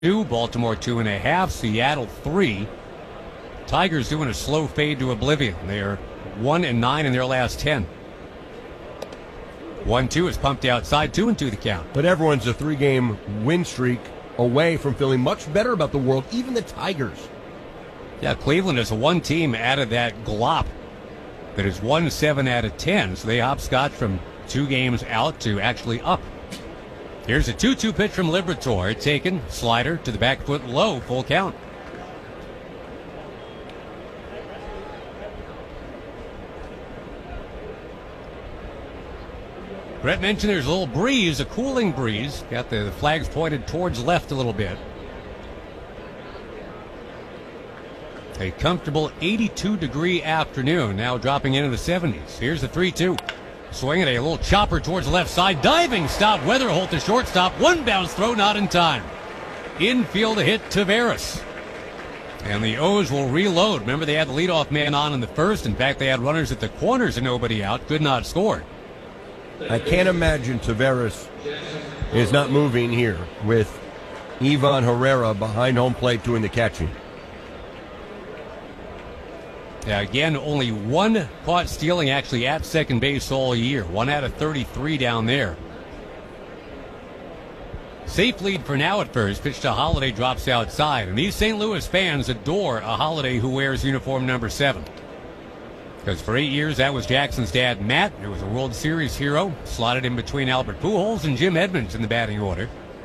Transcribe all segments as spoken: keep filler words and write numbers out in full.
two, Baltimore two and a half, Seattle three. Tigers doing a slow fade to oblivion. They're one and nine in their last ten. One two is pumped outside, two and two the count. But everyone's a three-game win streak away from feeling much better about the world, even the Tigers. Yeah, Cleveland is a one team out of that glop that is one seven out of ten, so they hopscotch from two games out to actually up. Here's a two two pitch from Liberatore, taken, slider to the back foot low, full count. Brett mentioned there's a little breeze, a cooling breeze. Got the flags pointed towards left a little bit. A comfortable eighty-two degree afternoon, now dropping into the seventies. Here's the three two. Swinging a little chopper towards the left side. Diving stop. Weatherholt the shortstop. One bounce throw, not in time. Infield a hit, Taveras. And the O's will reload. Remember, they had the leadoff man on in the first. In fact, they had runners at the corners and nobody out. Could not score. I can't imagine Taveras is not moving here with Ivan Herrera behind home plate doing the catching. Yeah, again, only one caught stealing actually at second base all year. One out of thirty-three down there. Safe lead for now at first. Pitch to Holiday, drops outside. And these Saint Louis fans adore a Holiday who wears uniform number seven. Because for eight years, that was Jackson's dad, Matt. It was a World Series hero. Slotted in between Albert Pujols and Jim Edmonds in the batting order.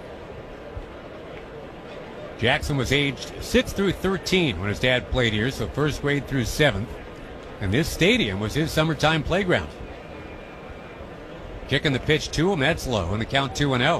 Jackson was aged six through thirteen when his dad played here, so first grade through seventh. And this stadium was his summertime playground. Kicking the pitch to him, that's low, and the count two and oh.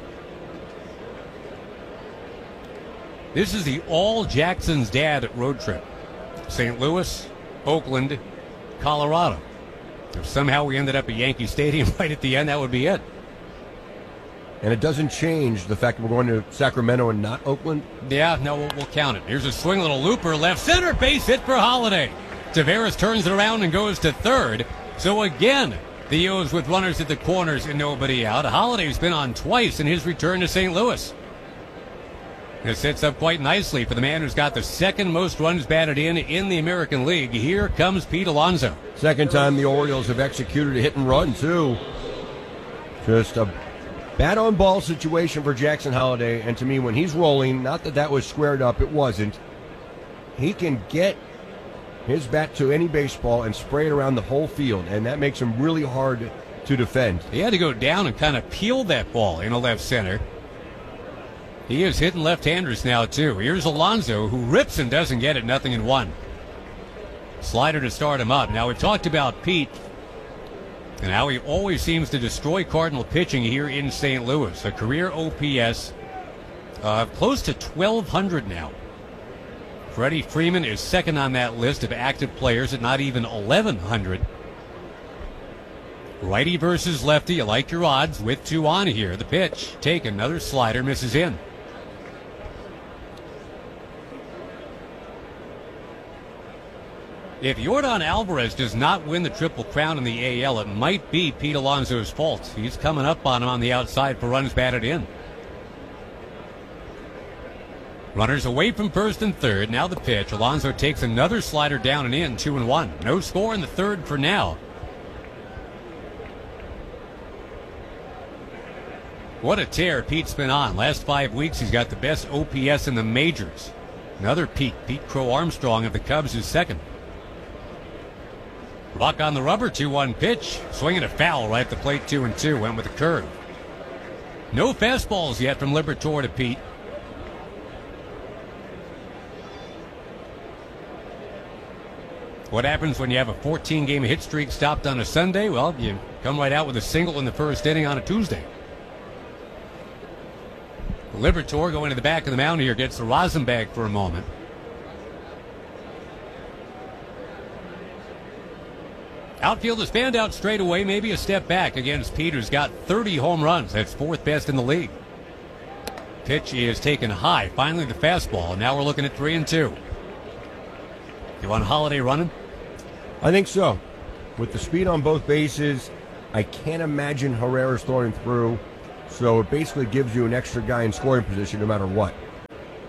This is the all Jackson's dad road trip. Saint Louis, Oakland, Colorado. If somehow we ended up at Yankee Stadium right at the end, that would be it. And it doesn't change the fact that we're going to Sacramento and not Oakland? Yeah, no, we'll, we'll count it. Here's a swing, little looper, left center, base hit for Holiday. Taveras turns it around and goes to third. So again, the O's with runners at the corners and nobody out. Holiday's been on twice in his return to Saint Louis. This sets up quite nicely for the man who's got the second most runs batted in in the American League. Here comes Pete Alonso. Second time the Orioles have executed a hit and run, too. Just a bat on ball situation for Jackson Holiday, and to me, when he's rolling, not that that was squared up, it wasn't, he can get his bat to any baseball and spray it around the whole field, and that makes him really hard to defend. He had to go down and kind of peel that ball in a left center. He is hitting left-handers now, too. Here's Alonso, who rips and doesn't get it, nothing in one. Slider to start him up. Now, we've talked about Pete and how he always seems to destroy Cardinal pitching here in Saint Louis. A career O P S of close to twelve hundred now. Freddie Freeman is second on that list of active players at not even eleven hundred. Righty versus lefty. You like your odds with two on here. The pitch. Take another slider. Misses in. If Yordan Alvarez does not win the Triple Crown in the A L, it might be Pete Alonso's fault. He's coming up on him on the outside for runs batted in. Runners away from first and third. Now the pitch. Alonso takes another slider down and in. Two and one. No score in the third for now. What a tear Pete's been on. Last five weeks, he's got the best O P S in the majors. Another Pete. Pete Crow Armstrong of the Cubs is second. Rock on the rubber, two one pitch. Swinging a foul right at the plate, two and two. Went with a curve. No fastballs yet from Liberatore to Pete. What happens when you have a fourteen game hit streak stopped on a Sunday? Well, you come right out with a single in the first inning on a Tuesday. Liberatore going to the back of the mound here, gets the rosin bag for a moment. Outfielders fanned out straight away, maybe a step back against Pete, who's got thirty home runs. That's fourth best in the league. Pitch is taken high. Finally the fastball. Now we're looking at three and two. You want Holiday running? I think so. With the speed on both bases, I can't imagine Herrera's throwing through. So it basically gives you an extra guy in scoring position no matter what.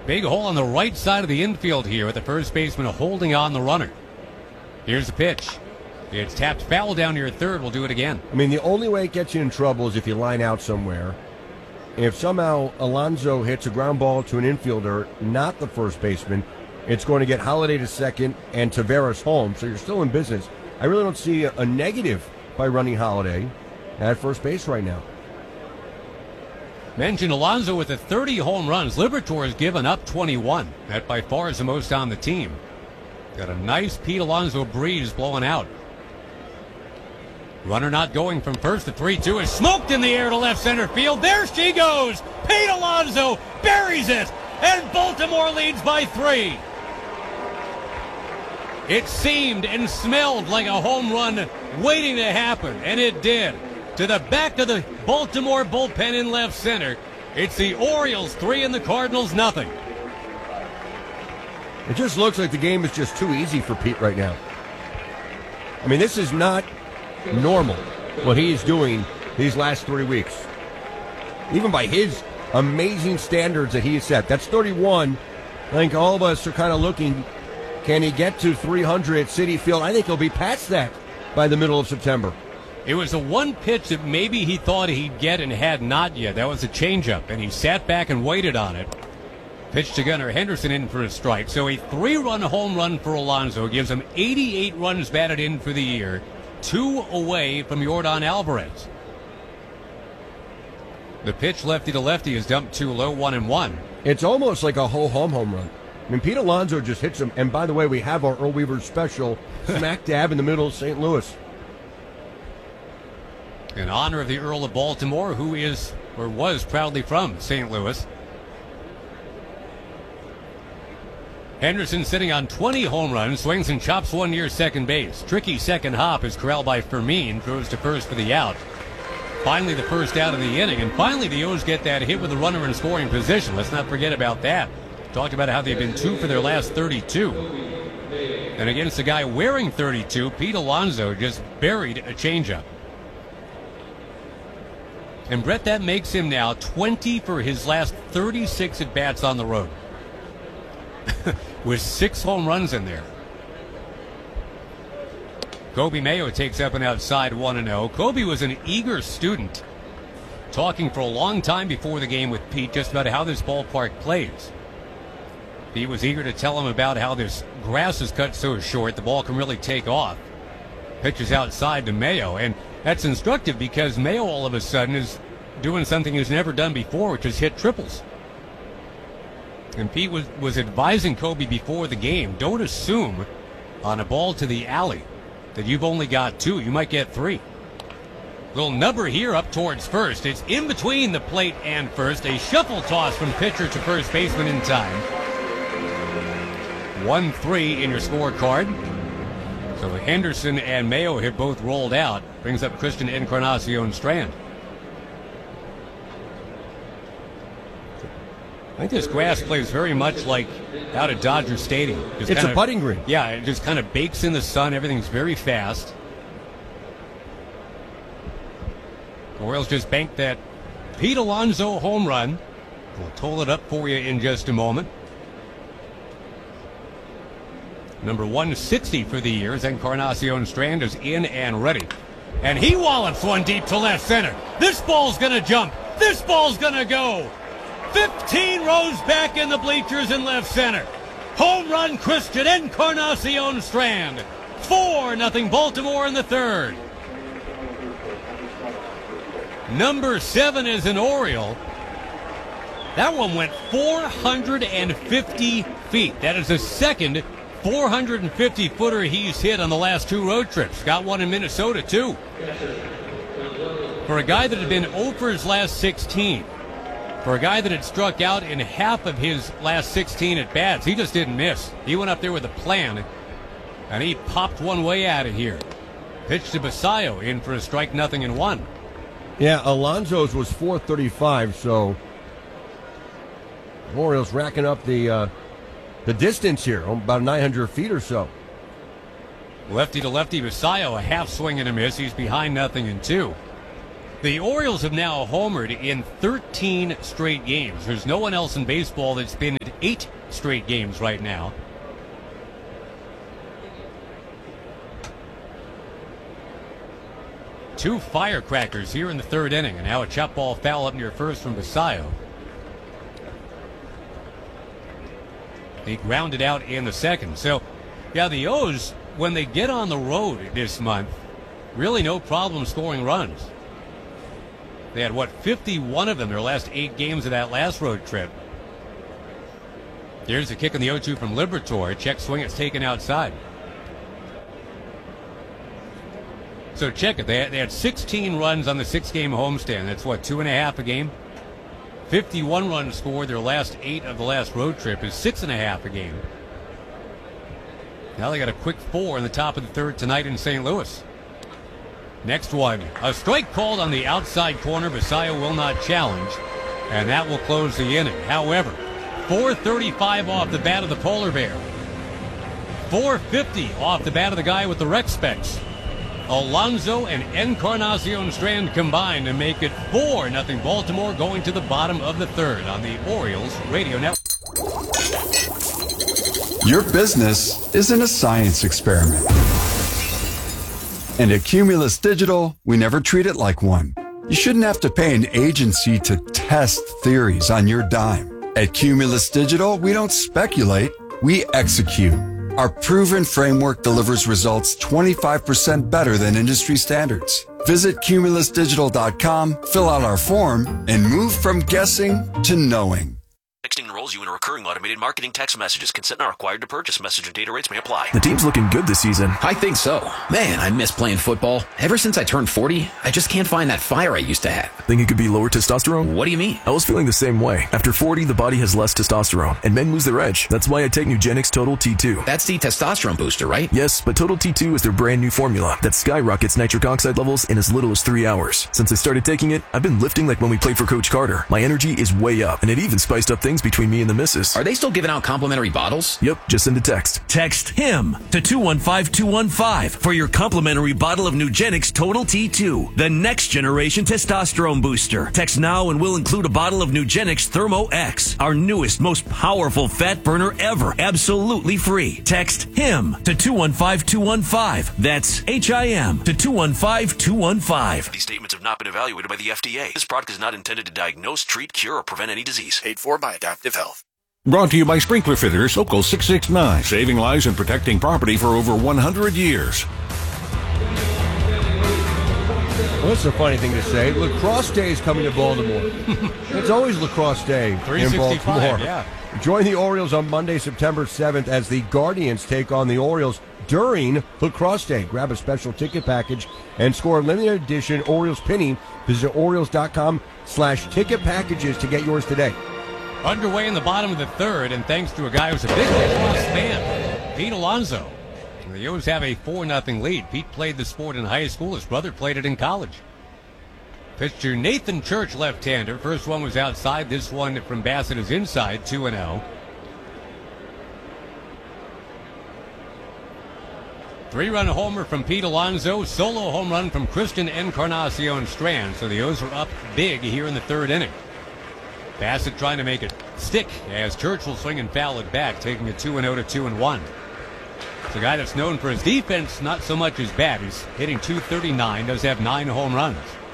Big hole on the right side of the infield here with the first baseman holding on the runner. Here's the pitch. It's tapped foul down near third. We'll do it again. I mean, the only way it gets you in trouble is if you line out somewhere. If somehow Alonso hits a ground ball to an infielder, not the first baseman, it's going to get Holiday to second and Taveras home, so you're still in business. I really don't see a, a negative by running Holiday at first base right now. Mentioned Alonso with the thirty home runs. Liberatore has given up twenty-one. That by far is the most on the team. Got a nice Pete Alonso breeze blowing out. Runner not going from first to three two is smoked in the air to left center field. There she goes. Pete Alonso buries it, and Baltimore leads by three. It seemed and smelled like a home run waiting to happen, and it did. To the back of the Baltimore bullpen in left center. It's the Orioles three and the Cardinals nothing. It just looks like the game is just too easy for Pete right now. I mean, this is not normal what he is doing these last three weeks. Even by his amazing standards that he has set. That's thirty-one. I think all of us are kind of looking, can he get to three hundred at Citi Field? I think he'll be past that by the middle of September. It was the one pitch that maybe he thought he'd get and had not yet. That was a changeup, and he sat back and waited on it. Pitch to Gunnar Henderson in for a strike. So a three-run home run for Alonso gives him eighty-eight runs batted in for the year, two away from Yordan Alvarez. The pitch lefty to lefty is dumped too low, one and one. It's almost like a whole home home run. I mean, Pete Alonso just hits him. And by the way, we have our Earl Weaver special smack dab in the middle of Saint Louis. In honor of the Earl of Baltimore, who is or was proudly from Saint Louis. Henderson sitting on twenty home runs, swings and chops one near second base. Tricky second hop is corralled by Fermin, throws to first for the out. Finally the first out of the inning, and finally the O's get that hit with a runner in scoring position. Let's not forget about that. Talked about how they've been two for their last thirty-two. And against a guy wearing thirty-two, Pete Alonso just buried a changeup. And Brett, that makes him now twenty for his last thirty-six at-bats on the road. With six home runs in there. Kobe Mayo takes up an outside one and oh. Kobe was an eager student, talking for a long time before the game with Pete just about how this ballpark plays. He was eager to tell him about how this grass is cut so short the ball can really take off. Pitches outside to Mayo, and that's instructive because Mayo all of a sudden is doing something he's never done before, which is hit triples. And Pete was, was advising Kobe before the game, don't assume on a ball to the alley that you've only got two. You might get three. Little number here up towards first. It's in between the plate and first. A shuffle toss from pitcher to first baseman in time. one three in your scorecard. So Henderson and Mayo have both rolled out. Brings up Christian Encarnacion Strand. I think this grass plays very much like out at Dodger Stadium. Just it's kinda, a putting green. Yeah, it just kind of bakes in the sun. Everything's very fast. Orioles just banked that Pete Alonso home run. We'll toll it up for you in just a moment. Number one sixty for the year as Encarnacion Strand is in and ready. And he wallops one deep to left center. This ball's going to jump. This ball's going to go. fifteen rows back in the bleachers in left center. Home run Christian Encarnacion Strand. four nothing Baltimore in the third. Number seven is an Oriole. That one went four hundred fifty feet. That is the second four hundred fifty footer he's hit on the last two road trips. Got one in Minnesota, too. For a guy that had been oh for his last sixteen, for a guy that had struck out in half of his last sixteen at bats, he just didn't miss. He went up there with a plan, and he popped one way out of here. Pitch to Basayo, in for a strike, nothing and one. Yeah, Alonso's was four thirty-five, so Orioles racking up the uh, the distance here, about nine hundred feet or so. Lefty to lefty, Basayo, a half swing and a miss. He's behind nothing and two. The Orioles have now homered in thirteen straight games. There's no one else in baseball that's been eight straight games right now. Two firecrackers here in the third inning, and now a chop ball foul up near first from Basayo. He grounded out in the second. So, yeah, the O's, when they get on the road this month, really no problem scoring runs. They had, what, fifty-one of them their last eight games of that last road trip. Here's the kick in the oh two from Liberatore. Check swing, it's taken outside. So check it. They had, they had sixteen runs on the six-game homestand. That's, what, two and a half a game? fifty-one runs scored their last eight of the last road trip is six and a half a game. Now they got a quick four in the top of the third tonight in Saint Louis. Next one, a strike called on the outside corner. Basayo will not challenge, and that will close the inning. However, four thirty-five off the bat of the Polar Bear. four fifty off the bat of the guy with the rec specs. Alonso and Encarnacion Strand combined to make it four nothing Baltimore, going to the bottom of the third on the Orioles Radio Network. Your business isn't a science experiment. And at Cumulus Digital, we never treat it like one. You shouldn't have to pay an agency to test theories on your dime. At Cumulus Digital, we don't speculate, we execute. Our proven framework delivers results twenty-five percent better than industry standards. Visit Cumulus Digital dot com, fill out our form, and move from guessing to knowing. Texting enrolls you in a recurring automated marketing text messages. Consent not required to purchase. Message and data rates may apply. The team's looking good this season. I think so. Man, I miss playing football. Ever since I turned forty, I just can't find that fire I used to have. Think it could be lower testosterone? What do you mean? I was feeling the same way. After forty, the body has less testosterone, and men lose their edge. That's why I take Nugenix Total T two. That's the testosterone booster, right? Yes, but Total T two is their brand new formula that skyrockets nitric oxide levels in as little as three hours. Since I started taking it, I've been lifting like when we played for Coach Carter. My energy is way up, and it even spiced up things between me and the missus. Are they still giving out complimentary bottles? Yep, just send a text. Text HIM to two one five two one five for your complimentary bottle of Nugenix Total T two, the next generation testosterone booster. Text now and we'll include a bottle of Nugenix Thermo X, our newest, most powerful fat burner ever, absolutely free. Text HIM to two one five two one five. That's H I M to two one five two one five. These statements have not been evaluated by the F D A. This product is not intended to diagnose, treat, cure, or prevent any disease. Paid for by Adaptive Health. Brought to you by Sprinkler Fitters, Opco six six nine, saving lives and protecting property for over one hundred years. Well, that's a funny thing to say. Lacrosse Day is coming to Baltimore. It's always Lacrosse Day in Baltimore. Yeah. Join the Orioles on Monday, September seventh, as the Guardians take on the Orioles during Lacrosse Day. Grab a special ticket package and score a limited edition Orioles pinning. Visit Orioles.com slash ticket packages to get yours today. Underway in the bottom of the third, and thanks to a guy who's a big lacrosse fan, Pete Alonso. The O's have a four nothing lead. Pete played the sport in high school. His brother played it in college. Pitch to Nathan Church, left-hander. First one was outside. This one from Bassett is inside, two and oh. Three-run homer from Pete Alonso. Solo home run from Christian Encarnacion Strand. So the O's are up big here in the third inning. Bassett trying to make it stick as Church will swing and foul it back, taking it two and oh to two and one. It's a guy that's known for his defense, not so much his bat. He's hitting two thirty-nine, does have nine home runs.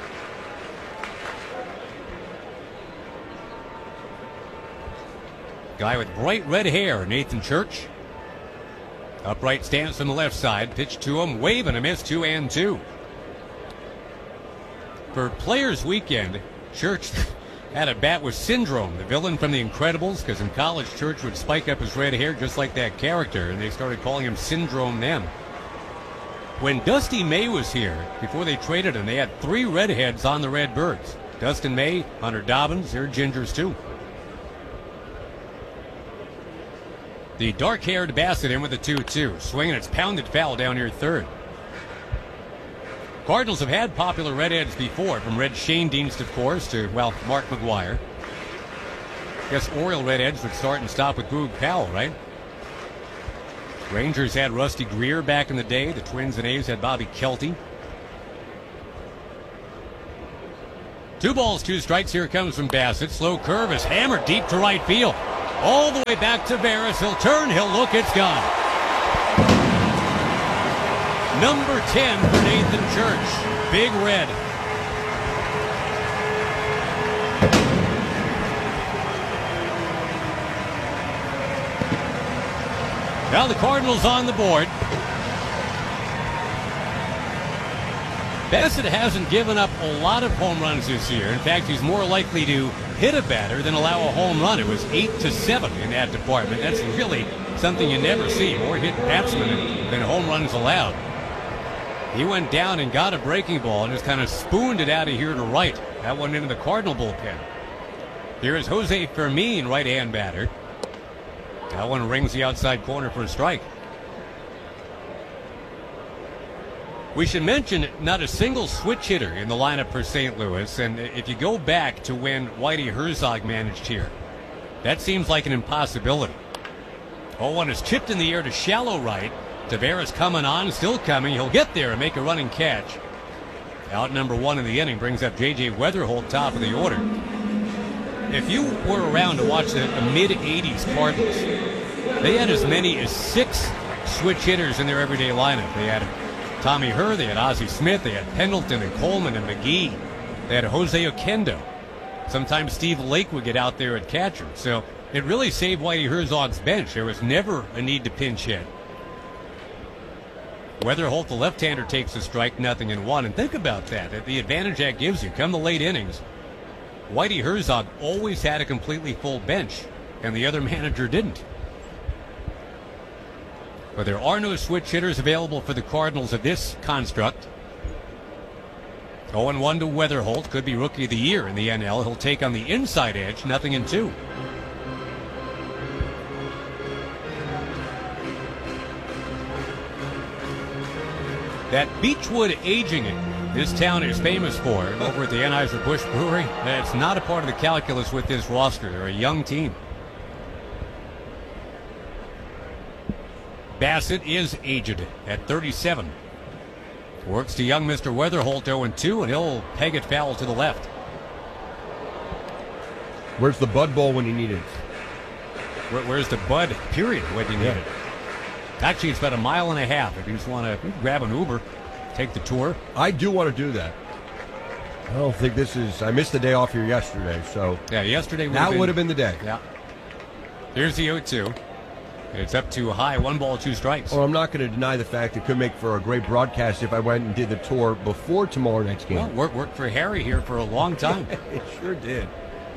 Guy with bright red hair, Nathan Church. Upright stance on the left side. Pitch to him, wave and a miss, two and two. For Players Weekend, Church had a bat with Syndrome, the villain from The Incredibles, because in college, Church would spike up his red hair just like that character, and they started calling him Syndrome then. When Dusty May was here, before they traded him, they had three redheads on the Redbirds. Dustin May, Hunter Dobbins, they're Gingers too. The dark-haired Bassett in with a two two. Swinging, it's pounded foul down here third. Cardinals have had popular redheads before, from Red Schoendienst, of course, to, well, Mark McGuire. Guess Oriole redheads would start and stop with Boog Powell, right? Rangers had Rusty Greer back in the day. The Twins and A's had Bobby Kelty. Two balls, two strikes. Here comes from Bassett. Slow curve is hammered deep to right field. All the way back to Veras. He'll turn, he'll look, it's gone. Number ten for Nathan Church. Big Red. Now the Cardinals on the board. Bassett hasn't given up a lot of home runs this year. In fact, he's more likely to hit a batter than allow a home run. It was eight to seven in that department. That's really something you never see. More hit batsmen than home runs allowed. He went down and got a breaking ball and just kind of spooned it out of here to right. That one into the Cardinal bullpen. Here is Jose Fermin, right-hand batter. That one rings the outside corner for a strike. We should mention not a single switch hitter in the lineup for Saint Louis. And if you go back to when Whitey Herzog managed here, that seems like an impossibility. oh one is chipped in the air to shallow right. Taveras coming on, still coming. He'll get there and make a running catch. Out number one in the inning brings up J J Weatherholt, top of the order. If you were around to watch the, the mid eighties Cardinals, they had as many as six switch hitters in their everyday lineup. They had Tommy Herr, they had Ozzie Smith, they had Pendleton and Coleman and McGee. They had Jose Oquendo. Sometimes Steve Lake would get out there at catcher. So it really saved Whitey Herzog's bench. There was never a need to pinch hit. Weatherholt, the left-hander, takes a strike, nothing in one. And think about that, the advantage that gives you. Come the late innings, Whitey Herzog always had a completely full bench, and the other manager didn't. But there are no switch hitters available for the Cardinals of this construct. oh one to Weatherholt, could be Rookie of the Year in the N L. He'll take on the inside edge, nothing in two. That Beechwood aging it, this town is famous for it, over at the Anheuser-Busch Brewery. That's not a part of the calculus with this roster. They're a young team. Bassett is aged at thirty-seven. Works to young Mister Weatherholt oh two, and he'll peg it foul to the left. Where's the Bud Bowl when you need it? Where, where's the Bud, period, when you need Yeah. it? Actually, it's about a mile and a half. If you just want to grab an Uber, take the tour. I do want to do that. I don't think this is... I missed the day off here yesterday, so... Yeah, yesterday would that have been, would have been the day. Yeah. Here's the oh two. It's up to high, one ball, two strikes. Well, I'm not going to deny the fact it could make for a great broadcast if I went and did the tour before tomorrow night's game. Well, worked, worked for Harry here for a long time. It sure did.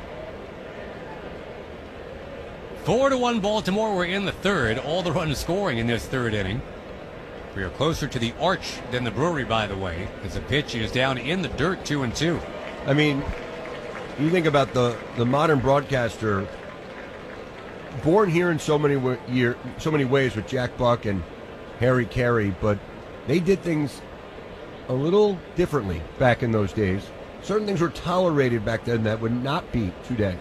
Four to one Baltimore. We're in the third. All the runs scoring in this third inning. We are closer to the arch than the Brewery, by the way, as the pitch is down in the dirt, two and two. I mean, you think about the, the modern broadcaster, born here in so many wa- year, so many ways with Jack Buck and Harry Carey, but they did things a little differently back in those days. Certain things were tolerated back then that would not be today.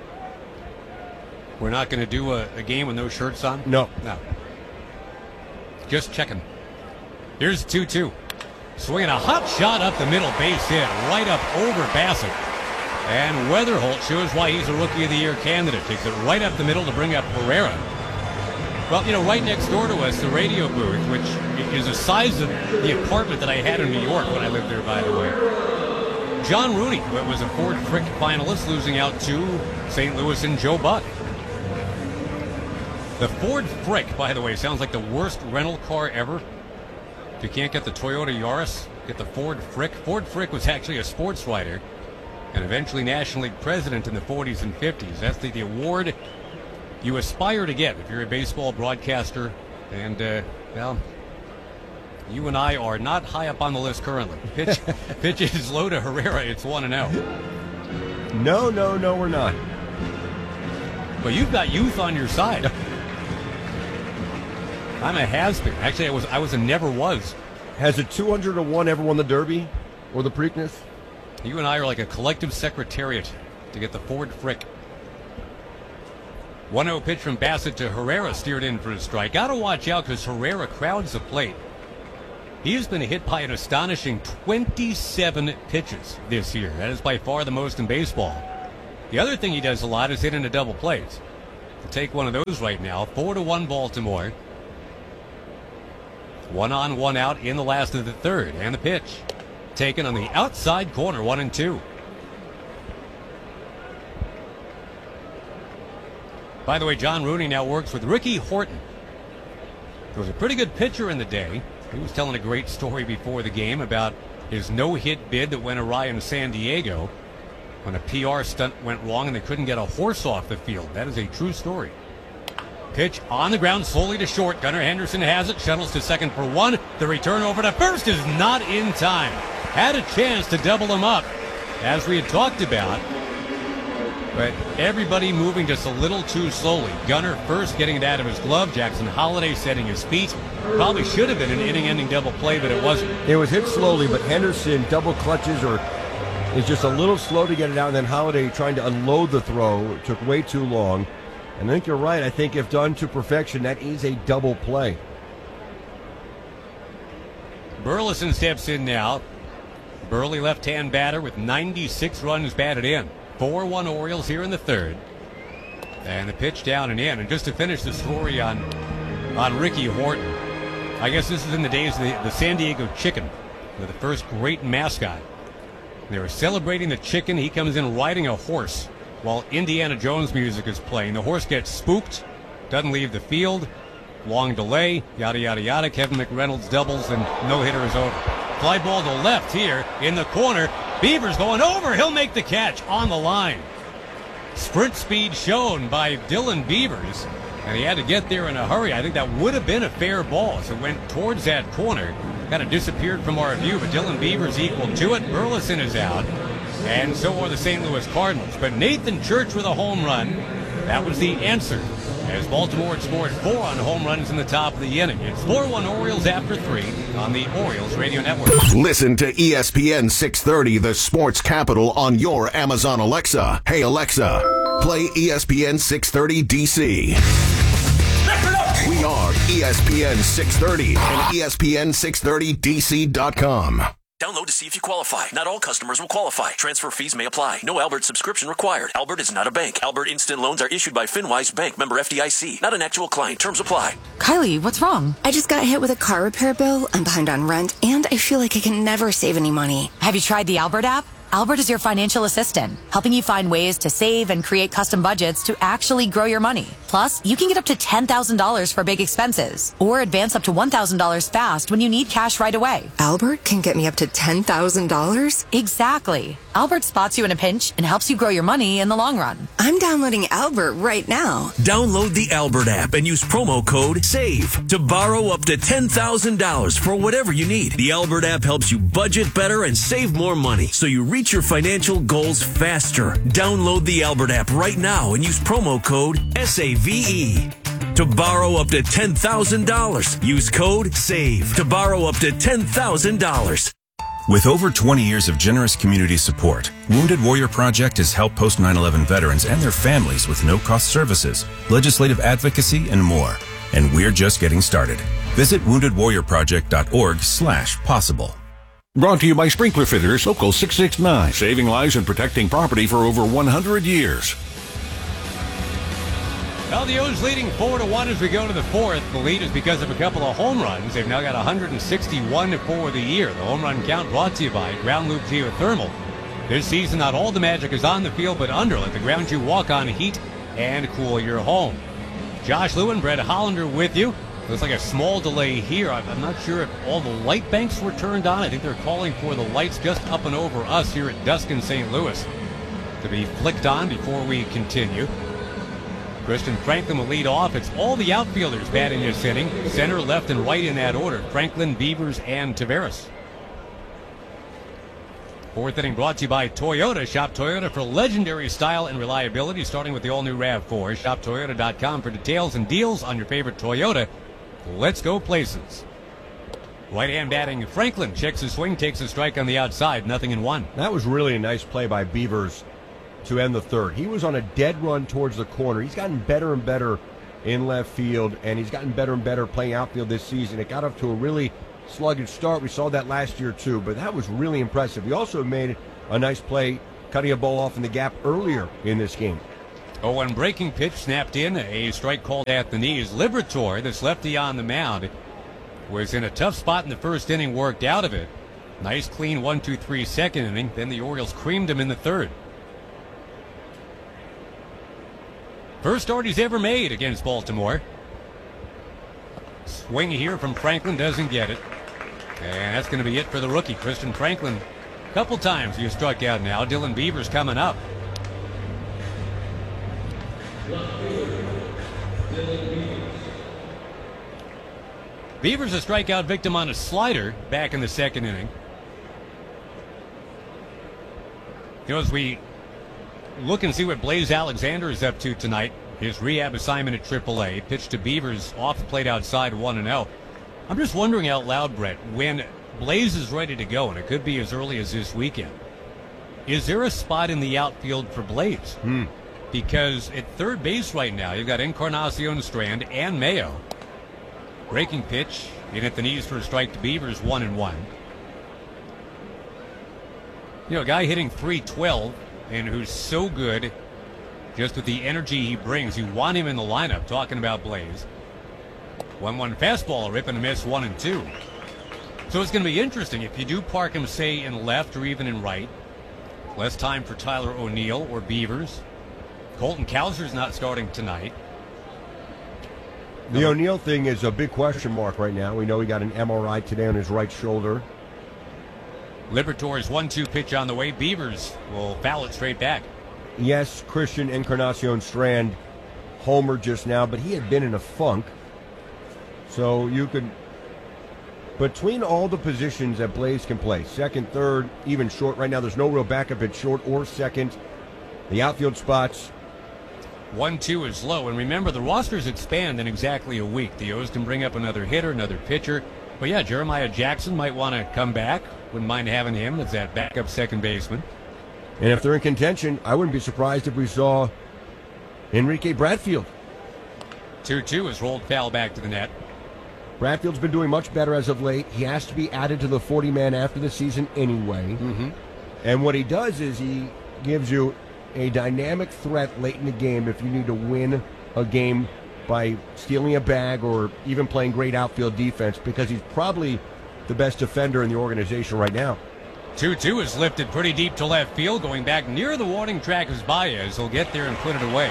We're not going to do a, a game with no shirts on? No. No. Just checking. Here's two two. Swinging a hot shot up the middle, base hit, right up over Bassett. And Weatherholt shows why he's a Rookie of the Year candidate. Takes it right up the middle to bring up Herrera. Well, you know, right next door to us, the radio booth, which is the size of the apartment that I had in New York when I lived there, by the way. John Rooney was a Ford Frick finalist, losing out to Saint Louis and Joe Buck. The Ford Frick, by the way, sounds like the worst rental car ever. If you can't get the Toyota Yaris, get the Ford Frick. Ford Frick was actually a sports writer and eventually National League president in the forties and fifties. That's the, the award you aspire to get if you're a baseball broadcaster. And, uh, well, you and I are not high up on the list currently. Pitch, pitch is low to Herrera. It's one and out. No, no, no, we're not. Well, you've got youth on your side. I'm a has-been. Actually, I was I was a never was. Has a two hundred to one ever won the Derby or the Preakness? You and I are like a collective secretariat to get the Ford Frick. one oh pitch from Bassett to Herrera, steered in for a strike. Got to watch out because Herrera crowds the plate. He's been hit by an astonishing twenty-seven pitches this year. That is by far the most in baseball. The other thing he does a lot is hit into double plays. We'll take one of those right now. Four to one Baltimore. One on, one out in the last of the third. And the pitch taken on the outside corner, one and two. By the way, John Rooney now works with Ricky Horton. He was a pretty good pitcher in the day. He was telling a great story before the game about his no-hit bid that went awry in San Diego when a P R stunt went wrong and they couldn't get a horse off the field. That is a true story. Pitch on the ground, slowly to short. Gunnar Henderson has it, shuttles to second for one. The return over to first is not in time. Had a chance to double him up, as we had talked about. But everybody moving just a little too slowly. Gunnar first getting it out of his glove. Jackson Holliday setting his feet. Probably should have been an inning-ending double play, but it wasn't. It was hit slowly, but Henderson double clutches or is just a little slow to get it out, and then Holliday trying to unload the throw took way too long. And I think you're right. I think if done to perfection, that is a double play. Burleson steps in now. Burley left-hand batter with ninety-six runs batted in. four one Orioles here in the third. And the pitch down and in. And just to finish the story on on Ricky Horton, I guess this is in the days of the, the San Diego Chicken, the first great mascot. They were celebrating the chicken. He comes in riding a horse while Indiana Jones music is playing. The horse gets spooked, doesn't leave the field. Long delay, yada, yada, yada. Kevin McReynolds doubles and no-hitter is over. Fly ball to left here in the corner. Beavers going over. He'll make the catch on the line. Sprint speed shown by Dylan Beavers, and he had to get there in a hurry. I think that would have been a fair ball as it went towards that corner. Kind of disappeared from our view, but Dylan Beavers equal to it. Burleson is out, and so are the Saint Louis Cardinals. But Nathan Church with a home run. That was the answer, as Baltimore had scored four on home runs in the top of the inning. It's four one Orioles after three on the Orioles Radio Network. Listen to E S P N six thirty, the sports capital, on your Amazon Alexa. Hey, Alexa, play E S P N six thirty D C. We are E S P N six thirty and E S P N six thirty D C dot com. Download to see if you qualify. Not all customers will qualify. Transfer fees may apply. No Albert subscription required. Albert is not a bank. Albert Instant Loans are issued by FinWise Bank, member F D I C. Not an actual client. Terms apply. Kylie, what's wrong? I just got hit with a car repair bill. I'm behind on rent, and I feel like I can never save any money. Have you tried the Albert app? Albert is your financial assistant, helping you find ways to save and create custom budgets to actually grow your money. Plus, you can get up to ten thousand dollars for big expenses, or advance up to one thousand dollars fast when you need cash right away. Albert can get me up to ten thousand dollars? Exactly. Albert spots you in a pinch and helps you grow your money in the long run. I'm downloading Albert right now. Download the Albert app and use promo code SAVE to borrow up to ten thousand dollars for whatever you need. The Albert app helps you budget better and save more money, so you reach your financial goals faster. Download the Albert app right now and use promo code S A V E to borrow up to ten thousand dollars. Use code SAVE to borrow up to ten thousand dollars. With over twenty years of generous community support, Wounded Warrior Project has helped post nine eleven veterans and their families with no-cost services, legislative advocacy, and more. And we're just getting started. Visit wounded warrior project dot org slash possible. Brought to you by Sprinkler Fitters, Local six six nine, saving lives and protecting property for over one hundred years. Well, the O's leading four to one as we go to the fourth. The lead is because of a couple of home runs. They've now got one hundred sixty-one for the year. The home run count brought to you by Ground Loop Geothermal. This season, not all the magic is on the field, but under. Let the ground you walk on heat and cool your home. Josh Lewin, Brett Hollander with you. Looks like a small delay here. I'm not sure if all the light banks were turned on. I think they're calling for the lights just up and over us here at dusk in Saint Louis to be flicked on before we continue. Christian Franklin will lead off. It's all the outfielders batting this inning. Center, left, and right in that order. Franklin, Beavers, and Taveras. Fourth inning brought to you by Toyota. Shop Toyota for legendary style and reliability, starting with the all-new RAV four. Shop Toyota dot com for details and deals on your favorite Toyota. Let's go places. Right-hand batting, Franklin checks his swing, takes a strike on the outside, nothing in one. That was really a nice play by Beavers to end the third. He was on a dead run towards the corner. He's gotten better and better in left field, and he's gotten better and better playing outfield this season. It got up to a really sluggish start. We saw that last year too, but that was really impressive. He also made a nice play cutting a ball off in the gap earlier in this game. Oh, one breaking pitch snapped in. A strike called at the knees. Liberatore, this lefty on the mound, was in a tough spot in the first inning, worked out of it. Nice, clean one two three second inning. Then the Orioles creamed him in the third. First start he's ever made against Baltimore. Swing here from Franklin, doesn't get it. And that's going to be it for the rookie, Christian Franklin. A couple times he struck out now. Dylan Beavers coming up. Beavers a strikeout victim on a slider back in the second inning. You know, as we look and see what Blaze Alexander is up to tonight, his rehab assignment at triple A, pitched to Beavers off the plate outside one and oh. I'm just wondering out loud, Brett, when Blaze is ready to go, and it could be as early as this weekend, is there a spot in the outfield for Blaze? Hmm. Because at third base right now, you've got Encarnacion Strand and Mayo. Breaking pitch in at the knees for a strike to Beavers, one and one. You know, a guy hitting three twelve and who's so good just with the energy he brings. You want him in the lineup, talking about Blaze. one one fastball, a rip and a miss, one and two. So it's going to be interesting if you do park him, say, in left or even in right. Less time for Tyler O'Neill or Beavers. Colton Cowser's not starting tonight. The no. O'Neill thing is a big question mark right now. We know he got an M R I today on his right shoulder. Liberatore's one two pitch on the way. Beavers will foul it straight back. Yes, Christian Encarnacion Strand homer just now, but he had been in a funk. So you could, between all the positions that Blaze can play, second, third, even short, right now there's no real backup at short or second. The outfield spots. one two is low, and remember the rosters expand in exactly a week. The O's can bring up another hitter, another pitcher. But yeah, Jeremiah Jackson might want to come back. Wouldn't mind having him as that backup second baseman. And if they're in contention, I wouldn't be surprised if we saw Enrique Bradfield. two two is rolled foul back to the net. Bradfield's been doing much better as of late. He has to be added to the forty-man after the season anyway. Mm-hmm. And what he does is he gives you a dynamic threat late in the game if you need to win a game by stealing a bag or even playing great outfield defense, because he's probably the best defender in the organization right now. two two is lifted pretty deep to left field. Going back near the warning track is Baez. He'll get there and put it away.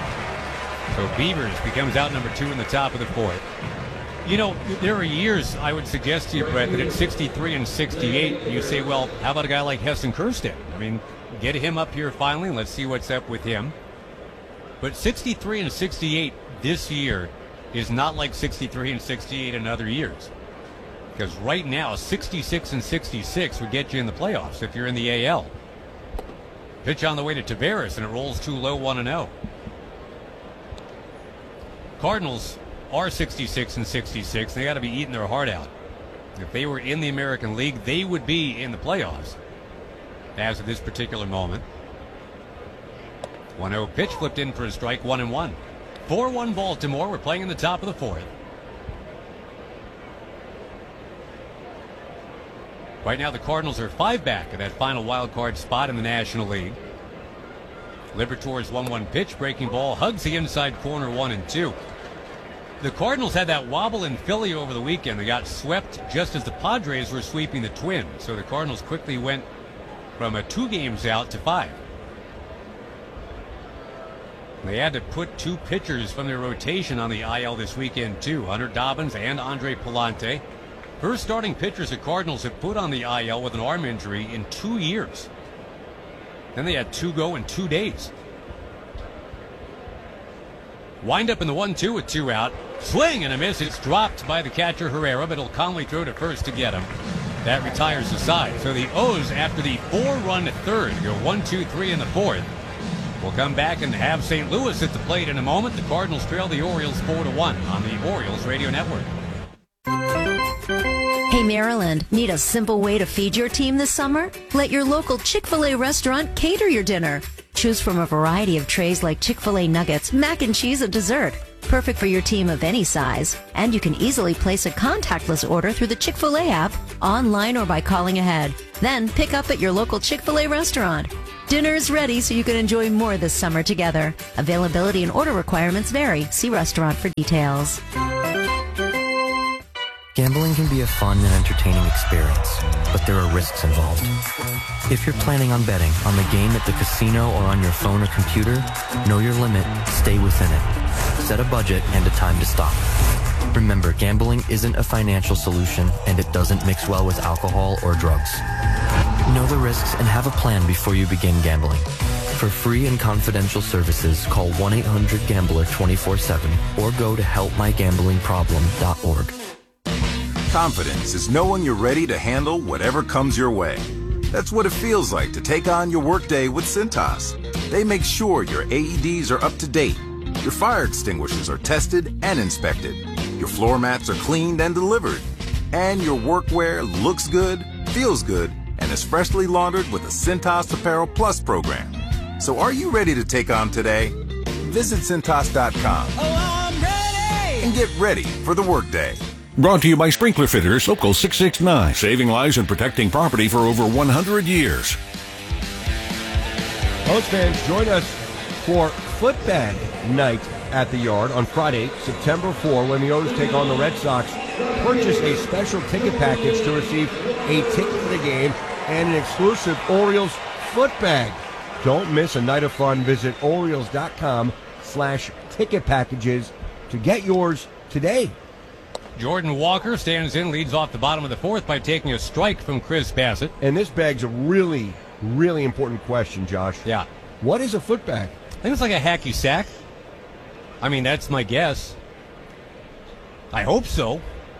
So Beavers becomes out number two in the top of the fourth. You know, there are years, I would suggest to you, Brett, that at sixty-three and sixty-eight, you say, well, how about a guy like Heston Kjerstad? I mean, get him up here finally, and let's see what's up with him. But sixty-three and sixty-eight this year is not like sixty-three and sixty-eight in other years. Because right now, sixty-six and sixty-six would get you in the playoffs if you're in the A L. Pitch on the way to Taveras, and it rolls too low, one and oh. Cardinals are sixty-six and sixty-six. They got to be eating their heart out. If they were in the American League, they would be in the playoffs as of this particular moment. one oh pitch flipped in for a strike, one and one. four one Baltimore. We're playing in the top of the fourth. Right now, the Cardinals are five back at that final wild card spot in the National League. Liberatore's one one pitch, breaking ball, hugs the inside corner, one and two. The Cardinals had that wobble in Philly over the weekend. They got swept just as the Padres were sweeping the Twins. So the Cardinals quickly went from a two games out to five. They had to put two pitchers from their rotation on the I L this weekend, too. Hunter Dobbins and Andre Palante. First starting pitchers the Cardinals have put on the I L with an arm injury in two years. Then they had two go in two days. Wind up in the one two with two out. Swing and a miss. It's dropped by the catcher Herrera, but he'll calmly throw to first to get him. That retires the side. So the O's, after the four-run third, go one two three in the fourth. We'll come back and have Saint Louis at the plate in a moment. The Cardinals trail the Orioles four to one on the Orioles Radio Network. Hey Maryland, need a simple way to feed your team this summer? Let your local Chick-fil-A restaurant cater your dinner. Choose from a variety of trays like Chick-fil-A nuggets, mac and cheese, and dessert. Perfect for your team of any size. And you can easily place a contactless order through the Chick-fil-A app, online or by calling ahead. Then pick up at your local Chick-fil-A restaurant. Dinner's ready so you can enjoy more this summer together. Availability and order requirements vary. See restaurant for details. Gambling can be a fun and entertaining experience, but there are risks involved. If you're planning on betting on the game at the casino or on your phone or computer, know your limit, stay within it. Set a budget and a time to stop. Remember, gambling isn't a financial solution, and it doesn't mix well with alcohol or drugs. Know the risks and have a plan before you begin gambling. For free and confidential services, call one eight hundred gambler twenty-four seven or go to help my gambling problem dot org. Confidence is knowing you're ready to handle whatever comes your way. That's what it feels like to take on your workday with Cintas. They make sure your A E Ds are up to date, your fire extinguishers are tested and inspected, your floor mats are cleaned and delivered, and your workwear looks good, feels good, and is freshly laundered with the Cintas Apparel Plus program. So are you ready to take on today? Visit Cintas dot com Oh, I'm ready! and get ready for the workday. Brought to you by Sprinkler Fitters, Local six six nine. Saving lives and protecting property for over one hundred years. Post fans, join us for Footbag Night at the Yard on Friday, September fourth, when the O's take on the Red Sox. Purchase a special ticket package to receive a ticket for the game and an exclusive Orioles foot bag. Don't miss a night of fun. Visit Orioles dot com slash ticket packages to get yours today. Jordan Walker stands in, leads off the bottom of the fourth by taking a strike from Chris Bassett. And this bag's a really, really important question, Josh. Yeah. What is a foot bag? I think it's like a hacky sack. I mean, that's my guess. I hope so.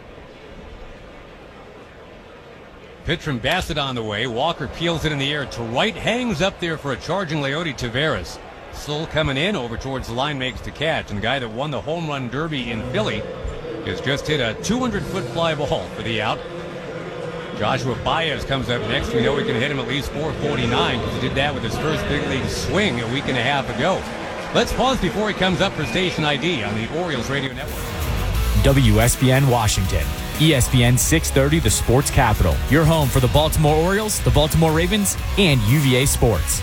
Pitch from Bassett on the way. Walker peels it in the air to right, hangs up there for a charging Leody Taveras. Still coming in over towards the line, makes the catch. And the guy that won the home run derby in Philly has just hit a two hundred foot fly ball for the out. Joshua Baez comes up next. We know we can hit him at least four forty-nine because he did that with his first big league swing a week and a half ago. Let's pause before he comes up for station I D on the Orioles Radio Network. W S B N Washington, E S P N six thirty, the Sports Capital. Your home for the Baltimore Orioles, the Baltimore Ravens, and U V A Sports.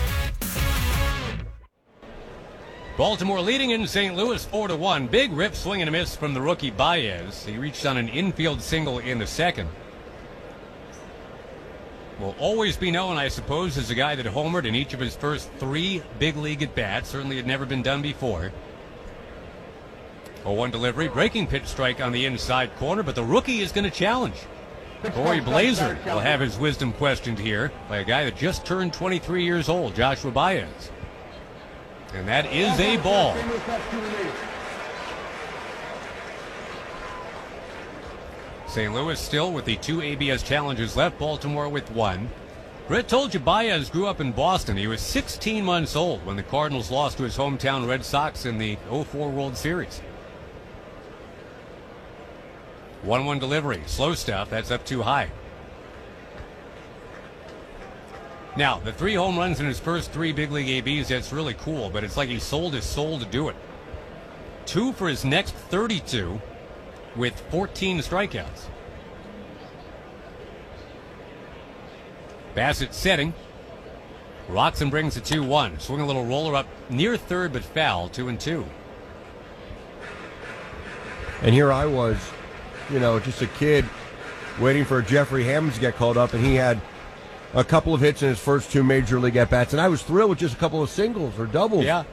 Baltimore leading in Saint Louis four to one. Big rip swing and a miss from the rookie Baez. He reached on an infield single in the second. Will always be known, I suppose, as a guy that homered in each of his first three big league at-bats. Certainly had never been done before. oh one delivery, breaking pitch strike on the inside corner, but the rookie is going to challenge. Corey Blazer will have his wisdom questioned here by a guy that just turned twenty-three years old, Joshua Baez. And that is a ball. Saint Louis still with the two A B S challenges left, Baltimore with one. Brett told you Baez grew up in Boston. He was sixteen months old when the Cardinals lost to his hometown Red Sox in the oh four World Series. one one delivery, slow stuff, that's up too high. Now, the three home runs in his first three big league A Bs, that's really cool, but it's like he sold his soul to do it. Two for his next thirty-two with fourteen strikeouts. Bassett setting. Rocks and brings the two one. Swing a little roller up near third, but foul, two and two. And here I was, you know, just a kid waiting for Jeffrey Hammond to get called up, and he had a couple of hits in his first two major league at-bats, and I was thrilled with just a couple of singles or doubles. Yeah.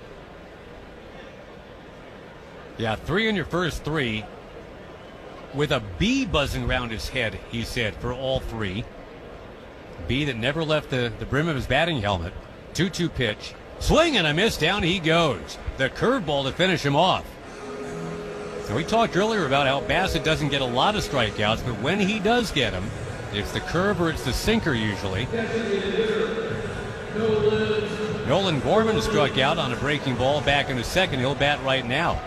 Yeah, three in your first three with a bee buzzing around his head, he said, for all three. Bee that never left the, the brim of his batting helmet. two two pitch. Swing and a miss, down he goes. The curveball to finish him off. So we talked earlier about how Bassett doesn't get a lot of strikeouts, but when he does get them, it's the curve or it's the sinker usually. Nolan Gorman struck out on a breaking ball back in the second. He'll bat right now.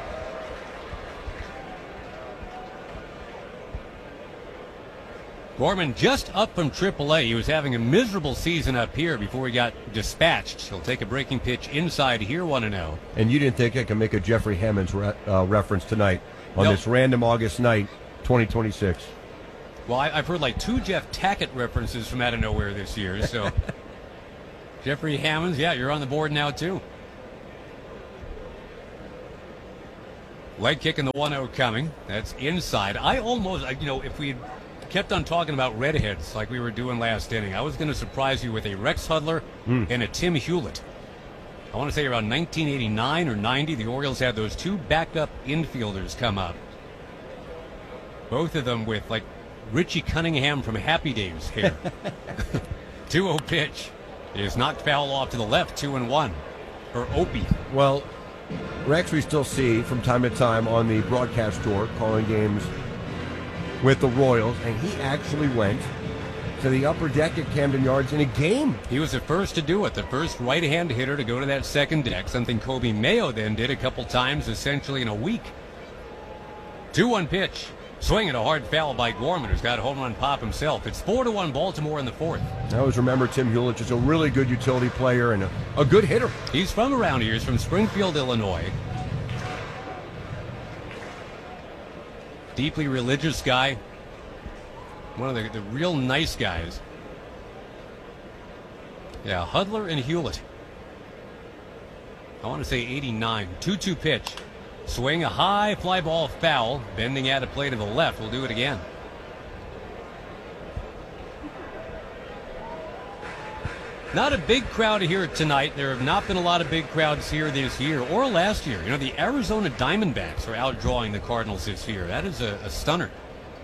Gorman just up from triple A. He was having a miserable season up here before he got dispatched. He'll take a breaking pitch inside here, one and oh. And you didn't think I could make a Jeffrey Hammonds re- uh, reference tonight on nope. this random August night, twenty twenty-six. Well, I, I've heard like two Jeff Tackett references from out of nowhere this year, so Jeffrey Hammonds, yeah, you're on the board now, too. Leg kick in the one oh coming. That's inside. I almost, you know, if we had kept on talking about redheads like we were doing last inning, I was going to surprise you with a Rex Hudler mm. and a Tim Hewlett. I want to say around nineteen eighty-nine or ninety, the Orioles had those two backup infielders come up. Both of them with, like, Richie Cunningham from Happy Days hair. two oh pitch is knocked foul off to the left, two and one for Opie. Well, Rex we still see from time to time on the broadcast tour calling games with the Royals, and he actually went to the upper deck at Camden Yards in a game. He was the first to do it, the first right-hand hitter to go to that second deck, something Kobe Mayo then did a couple times essentially in a week. two one pitch. Swinging a hard foul by Gorman, who's got a home run pop himself. It's four to one Baltimore in the fourth. I always remember Tim Hewlett is a really good utility player and a, a good hitter. He's from around here. He's from Springfield, Illinois. Deeply religious guy. One of the, the real nice guys. Yeah, Hudler and Hewlett. I want to say eighty-nine. two two pitch. Swing, a high fly ball foul. Bending out of play to the left. We'll do it again. Not a big crowd here tonight. There have not been a lot of big crowds here this year or last year. You know, the Arizona Diamondbacks are outdrawing the Cardinals this year. That is a, a stunner.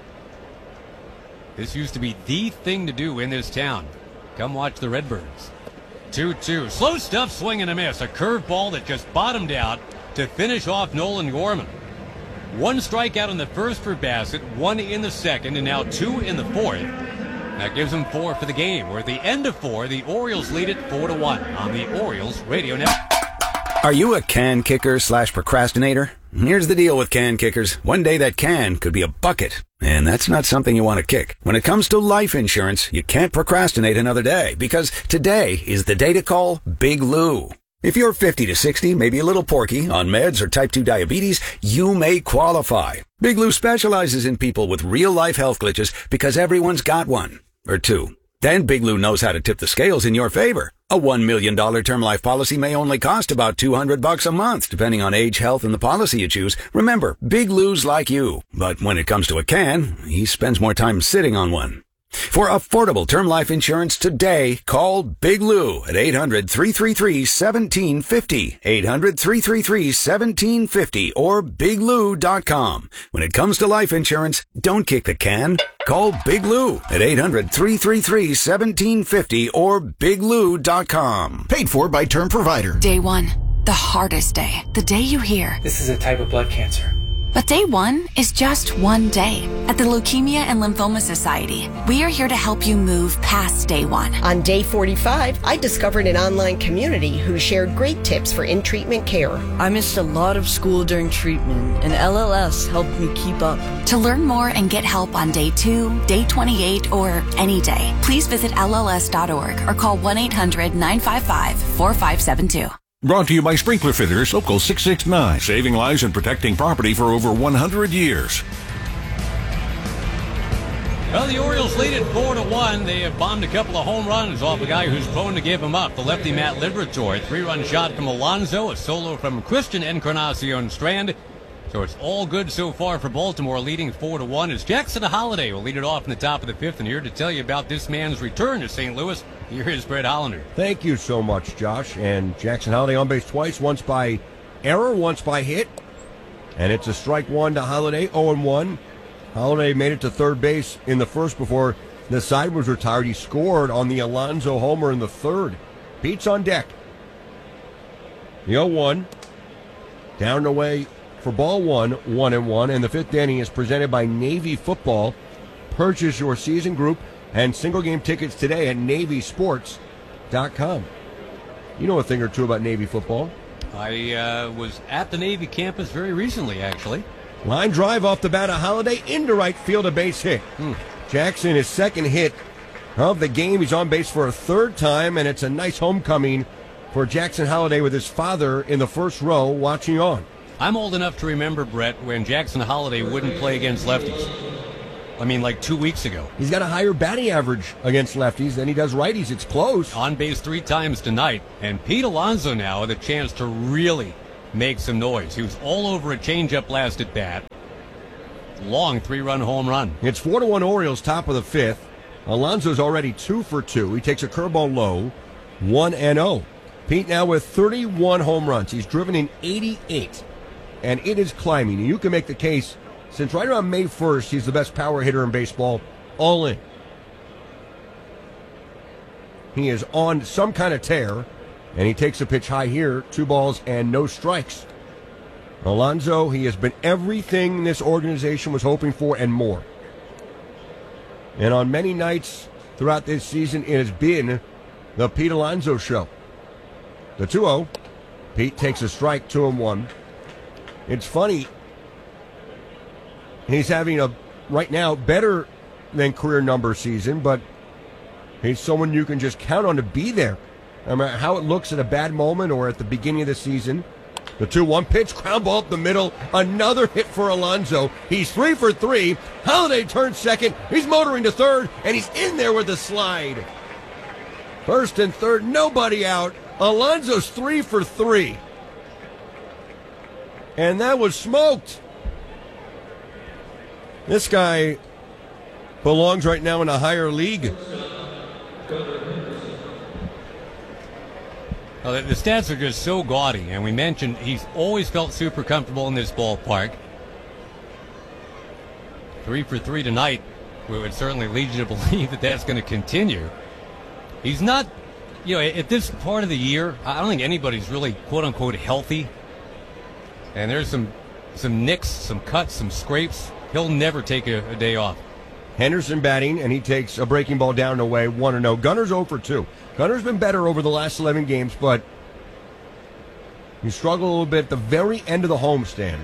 This used to be the thing to do in this town. Come watch the Redbirds. two two. Slow stuff, swing and a miss. A curveball that just bottomed out to finish off Nolan Gorman. One strikeout in the first for Bassett, one in the second, and now two in the fourth. That gives them four for the game. We're at the end of four. The Orioles lead it four to one on the Orioles Radio Network. Are you a can kicker slash procrastinator? Here's the deal with can kickers. One day that can could be a bucket, and that's not something you want to kick. When it comes to life insurance, you can't procrastinate another day, because today is the day to call Big Lou. If you're fifty to sixty, maybe a little porky, on meds or type two diabetes, you may qualify. Big Lou specializes in people with real-life health glitches because everyone's got one. Or two. Then Big Lou knows how to tip the scales in your favor. A one million dollars term life policy may only cost about two hundred bucks a month, depending on age, health, and the policy you choose. Remember, Big Lou's like you. But when it comes to a can, he spends more time sitting on one. For affordable term life insurance today, call Big Lou at eight hundred, three three three, one seven five zero, eight hundred, three three three, one seven five zero, or big lou dot com. When it comes to life insurance, don't kick the can. Call Big Lou at eight hundred, three three three, one seven five zero or big lou dot com. Paid for by Term Provider. Day one, the hardest day. The day you hear, this is a type of blood cancer. But day one is just one day. At the Leukemia and Lymphoma Society, we are here to help you move past day one. On day forty-five, I discovered an online community who shared great tips for in-treatment care. I missed a lot of school during treatment, and L L S helped me keep up. To learn more and get help on day two, day twenty-eight, or any day, please visit L L S dot org or call one eight hundred, nine five five, four five seven two. Brought to you by Sprinkler Fitters, Local six six nine. Saving lives and protecting property for over one hundred years. Well, the Orioles lead it four to one. They have bombed a couple of home runs off a guy who's prone to give them up. The lefty Matt Liberatore. Three-run shot from Alonso. A solo from Christian Encarnacion Strand. So it's all good so far for Baltimore, leading four to one. As Jackson Holliday will lead it off in the top of the fifth. And here to tell you about this man's return to Saint Louis, here is Brett Hollander. Thank you so much, Josh. And Jackson Holliday on base twice, once by error, once by hit. And it's a strike one to Holliday, oh and one. Holliday made it to third base in the first before the side was retired. He scored on the Alonso homer in the third. Pete's on deck. The oh one. Down and away for ball one, one and one. And the fifth inning is presented by Navy Football. Purchase your season group and single game tickets today at navy sports dot com. You know a thing or two about Navy football. I uh, was at the Navy campus very recently, actually. Line drive off the bat of Holliday into right field, a base hit. Hmm. Jackson, his second hit of the game. He's on base for a third time, and it's a nice homecoming for Jackson Holliday with his father in the first row watching on. I'm old enough to remember, Brett, when Jackson Holliday wouldn't play against lefties. I mean, like two weeks ago. He's got a higher batting average against lefties than he does righties. It's close. On base three times tonight. And Pete Alonso now with a chance to really make some noise. He was all over a changeup last at bat. Long three-run home run. It's four to one Orioles, top of the fifth. Alonso's already two for two. He takes a curveball low, one and oh. Pete now with thirty-one home runs. He's driven in eighty-eight, and it is climbing. And you can make the case, since right around May first, he's the best power hitter in baseball, all in. He is on some kind of tear, and he takes a pitch high here, two balls and no strikes. Alonso, he has been everything this organization was hoping for and more. And on many nights throughout this season, it has been the Pete Alonso show. The two oh. Pete takes a strike, two and one. It's funny. He's having a, right now, better than career number season, but he's someone you can just count on to be there. No matter how it looks at a bad moment or at the beginning of the season. The two one pitch, ground ball up the middle. Another hit for Alonso. He's three for three. Holiday turns second. He's motoring to third, and he's in there with a slide. First and third, nobody out. Alonso's three for three. And that was smoked. This guy belongs right now in a higher league. Well, the stats are just so gaudy, and we mentioned he's always felt super comfortable in this ballpark. Three for three tonight, we would certainly lead you to believe that that's going to continue. He's not, you know, at this part of the year, I don't think anybody's really quote-unquote healthy. And there's some some nicks, some cuts, some scrapes. He'll never take a, a day off. Henderson batting, and he takes a breaking ball down and away, one and oh. Gunner's oh for two. Gunner's been better over the last eleven games, but he struggled a little bit at the very end of the homestand.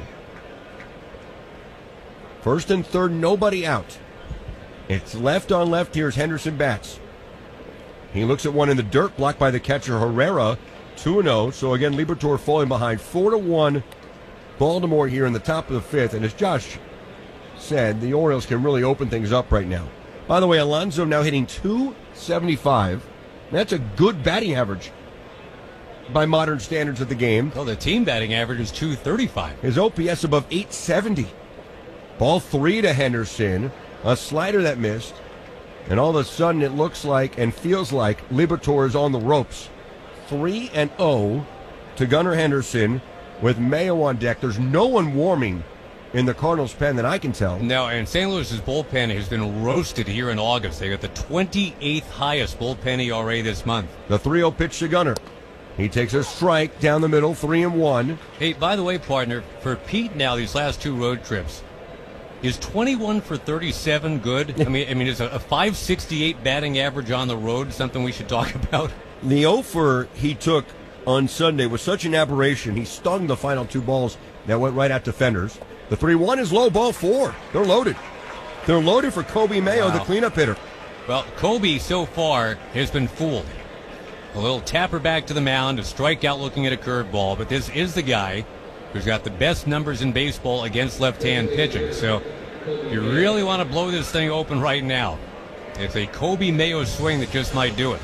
First and third, nobody out. It's left on left. Here's Henderson bats. He looks at one in the dirt, blocked by the catcher Herrera, two and oh. So again, Liberatore falling behind four to one. Baltimore here in the top of the fifth, and as Josh said, the Orioles can really open things up right now. By the way, Alonso now hitting two seventy-five. That's a good batting average by modern standards of the game. Well, the team batting average is two thirty-five. His O P S above eight seventy. Ball three to Henderson. A slider that missed. And all of a sudden it looks like and feels like Liberatore is on the ropes. three and oh to Gunnar Henderson with Mayo on deck. There's no one warming in the Cardinals' pen that I can tell. No, and Saint Louis's bullpen has been roasted here in August. They got the twenty-eighth highest bullpen E R A this month. The three oh pitch to Gunnar. He takes a strike down the middle, three and one. Hey, by the way, partner, for Pete now, these last two road trips, is twenty-one for thirty-seven good? I mean, I mean, is a five sixty-eight batting average on the road something we should talk about? The offer he took on Sunday was such an aberration. He stung the final two balls that went right at defenders. The three one is low, ball four. They're loaded. They're loaded for Kobe Mayo, wow. The cleanup hitter. Well, Kobe so far has been fooled. A little tapper back to the mound, a strikeout looking at a curveball, but this is the guy who's got the best numbers in baseball against left-hand pitching. So you really want to blow this thing open right now. It's a Kobe Mayo swing that just might do it.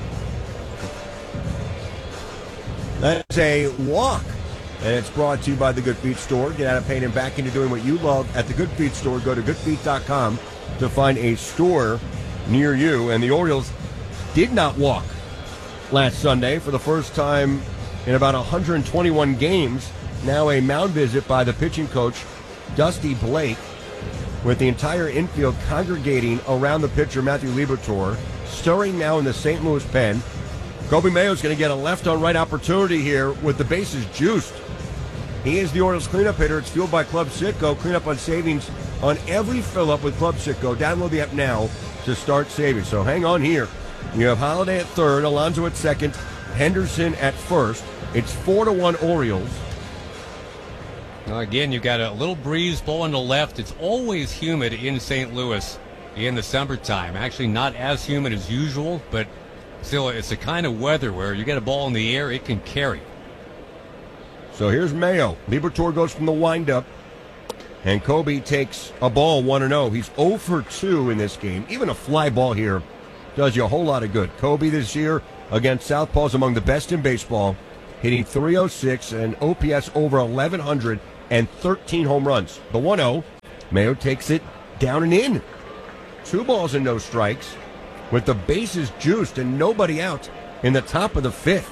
That's a walk. And it's brought to you by the Good Feet Store. Get out of pain and back into doing what you love at the Good Feet Store. Go to good feet dot com to find a store near you. And the Orioles did not walk last Sunday for the first time in about one hundred twenty-one games. Now a mound visit by the pitching coach, Dusty Blake, with the entire infield congregating around the pitcher, Matthew Liberatore, stirring now in the Saint Louis pen. Kobe Mayo's going to get a left-on-right opportunity here with the bases juiced. He is the Orioles cleanup hitter. It's fueled by Club Citgo. Cleanup on savings on every fill-up with Club Citgo. Download the app now to start saving. So hang on here. You have Holiday at third, Alonso at second, Henderson at first. It's four to one Orioles. Now again, you've got a little breeze blowing to left. It's always humid in Saint Louis in the summertime. Actually not as humid as usual, but still it's the kind of weather where you get a ball in the air, it can carry. So here's Mayo. Liberatore goes from the windup. And Kobe takes a ball one and oh. He's oh for two in this game. Even a fly ball here does you a whole lot of good. Kobe this year against Southpaws among the best in baseball, hitting three oh six and O P S over eleven hundred and thirteen home runs. The one oh, Mayo takes it down and in. Two balls and no strikes with the bases juiced and nobody out in the top of the fifth.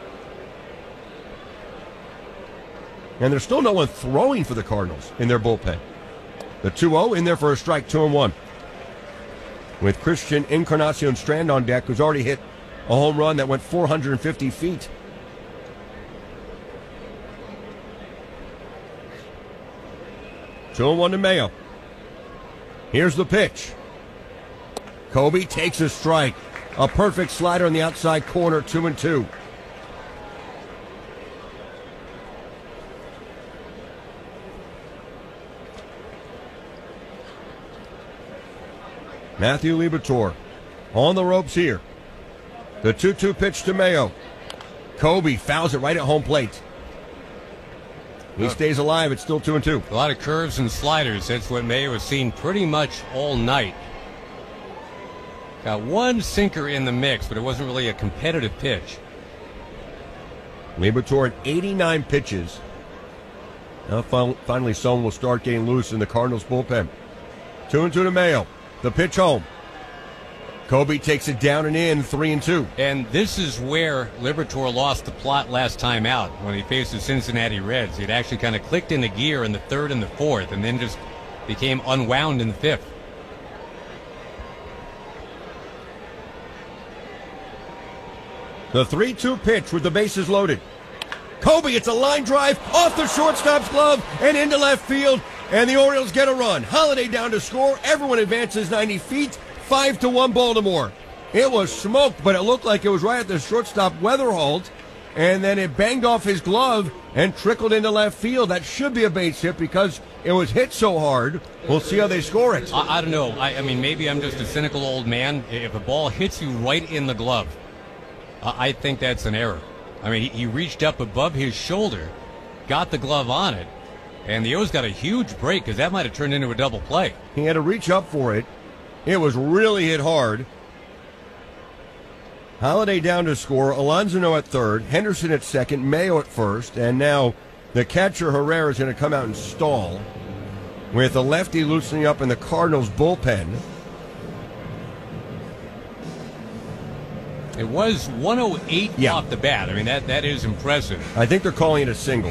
And there's still no one throwing for the Cardinals in their bullpen. The two oh in there for a strike, two and one. With Christian Encarnacion Strand on deck, who's already hit a home run that went four hundred fifty feet. two and one to Mayo. Here's the pitch. Kobe takes a strike. A perfect slider in the outside corner, two and two. Matthew Liberatore on the ropes here. The two two pitch to Mayo. Kobe fouls it right at home plate. He stays alive. It's still two and two. A lot of curves and sliders. That's what Mayo has seen pretty much all night. Got one sinker in the mix, but it wasn't really a competitive pitch. Liberatore at eighty-nine pitches. Now finally someone will start getting loose in the Cardinals bullpen. Two and two to Mayo. The pitch home. Kobe takes it down and in, three and two. And this is where Liberatore lost the plot last time out when he faced the Cincinnati Reds. He'd actually kind of clicked into gear in the third and the fourth, and then just became unwound in the fifth. The three two pitch with the bases loaded. Kobe, it's a line drive off the shortstop's glove and into left field. And the Orioles get a run. Holiday down to score. Everyone advances ninety feet. Five to one Baltimore. It was smoked, but it looked like it was right at the shortstop Weatherholt. And then it banged off his glove and trickled into left field. That should be a base hit because it was hit so hard. We'll see how they score it. I, I don't know. I, I mean, maybe I'm just a cynical old man. If a ball hits you right in the glove, uh, I think that's an error. I mean, he, he reached up above his shoulder, got the glove on it, and the O's got a huge break because that might have turned into a double play. He had to reach up for it. It was really hit hard. Holiday down to score. Alonzo at third. Henderson at second. Mayo at first. And now the catcher Herrera is going to come out and stall with a lefty loosening up in the Cardinals bullpen. It was one oh eight yeah. off the bat. I mean, that, that is impressive. I think they're calling it a single.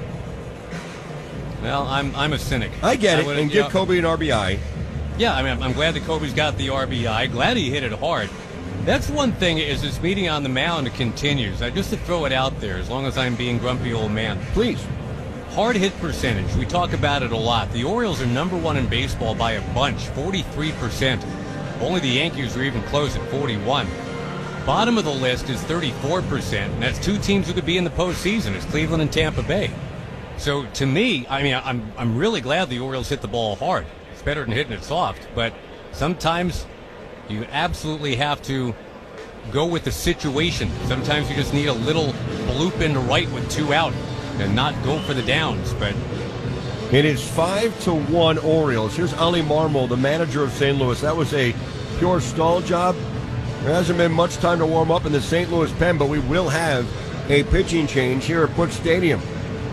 Well, I'm I'm a cynic. I get I it, would, and give know, Kobe an R B I. Yeah, I mean, I'm, I'm glad that Kobe's got the R B I. Glad he hit it hard. That's one thing, is this meeting on the mound continues. I just to throw it out there, as long as I'm being grumpy old man. Please. Hard hit percentage. We talk about it a lot. The Orioles are number one in baseball by a bunch, forty-three percent. Only the Yankees are even close at forty-one. Bottom of the list is thirty-four percent, and that's two teams who could be in the postseason. It's Cleveland and Tampa Bay. So to me, I mean, I'm I'm really glad the Orioles hit the ball hard. It's better than hitting it soft, but sometimes you absolutely have to go with the situation. Sometimes you just need a little bloop into right with two out and not go for the downs. But it is five to one Orioles. Here's Ali Marmol, the manager of Saint Louis. That was a pure stall job. There hasn't been much time to warm up in the Saint Louis pen, but we will have a pitching change here at Busch Stadium.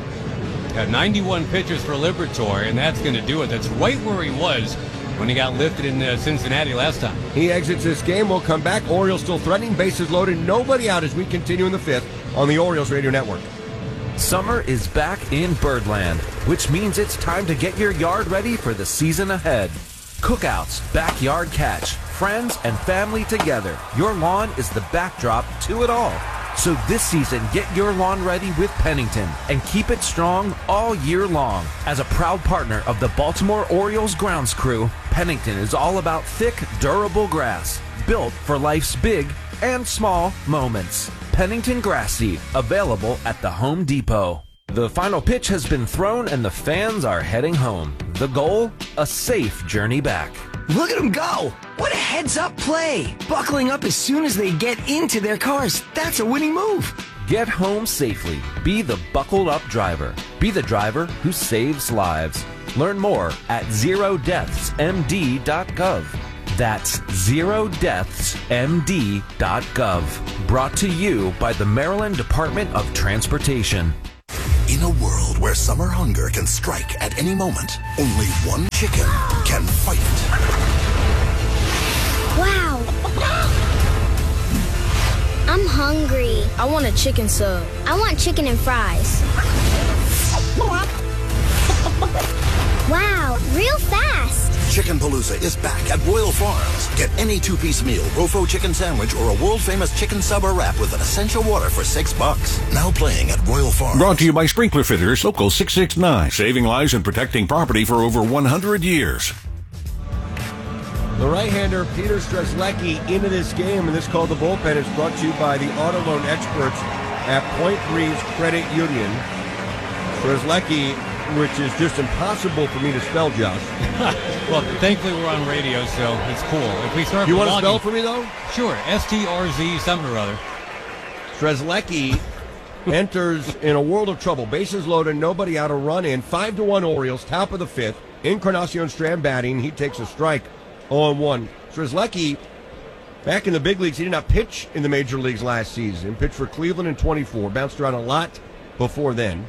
Got ninety-one pitches for Liberatore, and that's going to do it. That's right where he was when he got lifted in uh, Cincinnati last time. He exits this game. We'll come back. Orioles still threatening. Bases loaded. Nobody out as we continue in the fifth on the Orioles Radio Network. Summer is back in Birdland, which means it's time to get your yard ready for the season ahead. Cookouts, backyard catch, friends and family together. Your lawn is the backdrop to it all. So this season, get your lawn ready with Pennington and keep it strong all year long. As a proud partner of the Baltimore Orioles grounds crew, Pennington is all about thick, durable grass, built for life's big and small moments. Pennington Grass Seed, available at the Home Depot. The final pitch has been thrown and the fans are heading home. The goal? A safe journey back. Look at them go! What a heads-up play! Buckling up as soon as they get into their cars. That's a winning move. Get home safely. Be the buckled-up driver. Be the driver who saves lives. Learn more at zero deaths m d dot gov. That's zero deaths m d dot gov. Brought to you by the Maryland Department of Transportation. In a world where summer hunger can strike at any moment, only one chicken can fight it. Wow. I'm hungry. I want a chicken sub. I want chicken and fries. Wow, real fast. Chicken Palooza is back at Royal Farms. Get any two-piece meal, Rofo chicken sandwich, or a world-famous chicken sub or wrap with an essential water for six bucks. Now playing at Royal Farms. Brought to you by Sprinkler Fitters, Local six six nine. Saving lives and protecting property for over one hundred years. The right-hander, Peter Strzelecki, into this game, and this call the bullpen is brought to you by the auto loan experts at Point Breeze Credit Union. Strzelecki, which is just impossible for me to spell, Josh. Well, thankfully we're on radio, so it's cool. If we start, you want to blogging, spell for me though? Sure, S T R Z something or other. Strzelecki enters in a world of trouble. Bases loaded, nobody out, a run in. Five to one Orioles, top of the fifth. Encarnacion Strand batting. He takes a strike. oh and one. Strzelecki, back in the big leagues, he did not pitch in the major leagues last season. Pitched for Cleveland in twenty-four. Bounced around a lot before then.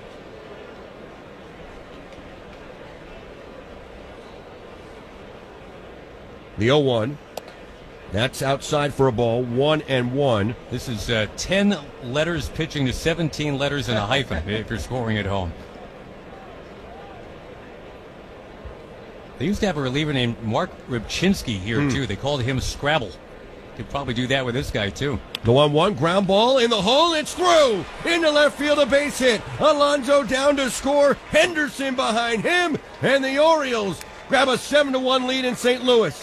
The oh one. That's outside for a ball. One and one. This is uh, ten letters pitching to seventeen letters and a hyphen if you're scoring at home. They used to have a reliever named Mark Rybczynski here, Hmm. too. They called him Scrabble. Could probably do that with this guy, too. The one one ground ball in the hole. It's through. Into left field, a base hit. Alonso down to score. Henderson behind him. And the Orioles grab a seven to one lead in Saint Louis.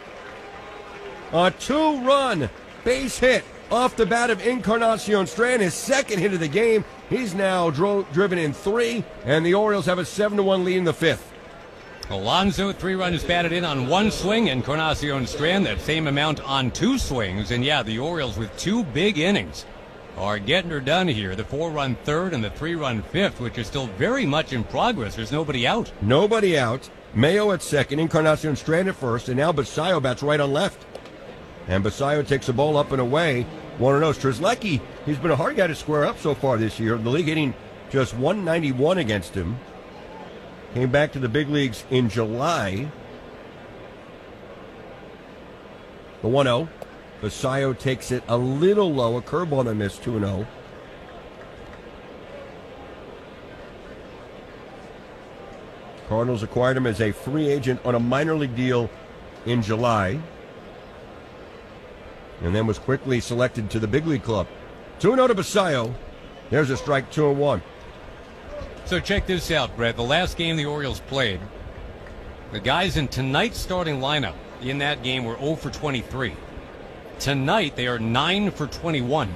A two-run base hit off the bat of Encarnacion Strand, his second hit of the game. He's now dro- driven in three, and the Orioles have a seven to one lead in the fifth. Alonso, three runs batted in on one swing. Encarnacion Strand, that same amount on two swings. And, yeah, the Orioles with two big innings are getting her done here. The four-run third and the three-run fifth, which are still very much in progress. There's nobody out. Nobody out. Mayo at second, Encarnacion Strand at first, and now Basayo bats right on left. And Basayo takes the ball up and away. one oh. Strzelecki, he's been a hard guy to square up so far this year. The league hitting just one ninety-one against him. Came back to the big leagues in July. The one oh. Basayo takes it a little low. A curveball that missed, two and oh. Cardinals acquired him as a free agent on a minor league deal in July. And then was quickly selected to the big league club. two and oh to Basayo. There's a strike, two and one. So check this out, Brett. The last game the Orioles played, the guys in tonight's starting lineup in that game were oh for twenty-three. Tonight, they are nine for twenty-one.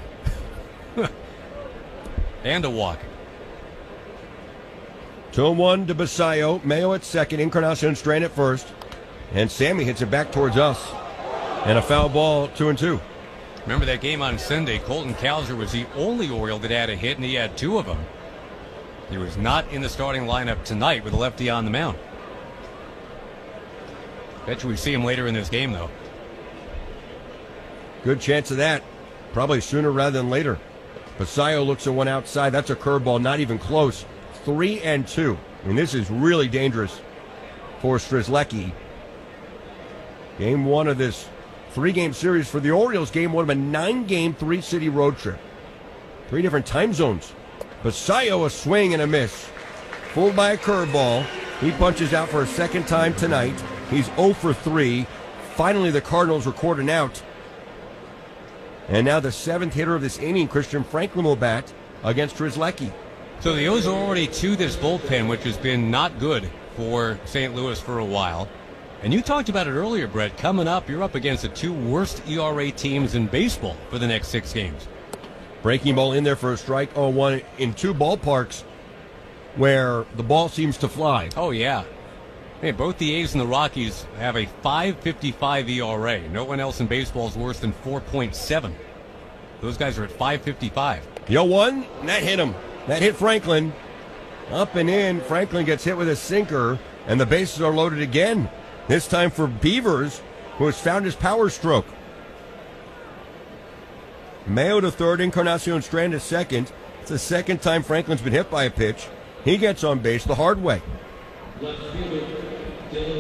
And a walk. two and one to Basayo. Mayo at second. Encarnacion Strand at first. And Sammy hits it back towards us. And a foul ball, two and two. Remember that game on Sunday? Colton Cowser was the only Oriole that had a hit, and he had two of them. He was not in the starting lineup tonight with a lefty on the mound. Bet you we see him later in this game, though. Good chance of that. Probably sooner rather than later. Basayo looks at one outside. That's a curveball, not even close. Three and two. And this is really dangerous for Strzelecki. Game one of this three-game series for the Orioles. Game one of a nine-game, three-city road trip. Three different time zones. Basayo, a swing and a miss. Fooled by a curveball. He punches out for a second time tonight. He's oh for three. Finally, the Cardinals record an out. And now the seventh hitter of this inning, Christian Franklin, will bat against Strzelecki. So the O's are already to this bullpen, which has been not good for Saint Louis for a while. And you talked about it earlier, Brett. Coming up, you're up against the two worst E R A teams in baseball for the next six games. Breaking ball in there for a strike. oh one in two ballparks where the ball seems to fly. Oh, yeah. Hey, both the A's and the Rockies have a five fifty-five E R A. No one else in baseball is worse than four point seven. Those guys are at five fifty-five. The oh one, that hit him. That hit Franklin. Up and in. Franklin gets hit with a sinker. And the bases are loaded again. This time for Beavers, who has found his power stroke. Mayo to third, Encarnacion Strand to second. It's the second time Franklin's been hit by a pitch. He gets on base the hard way.